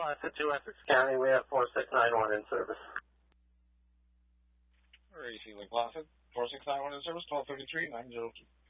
Placid to Essex County. We have 4691 in service. AC Lake Placid, 4691 in service, 1233-902.